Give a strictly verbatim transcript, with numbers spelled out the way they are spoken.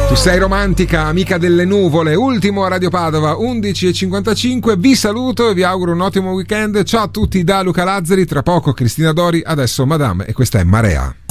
Tu sei romantica, amica delle nuvole. Ultimo a Radio Padova, undici e cinquantacinque. Vi saluto e vi auguro un ottimo weekend. Ciao a tutti da Luca Lazzari. Tra poco Cristina Dori, adesso Madame, e questa è Marea.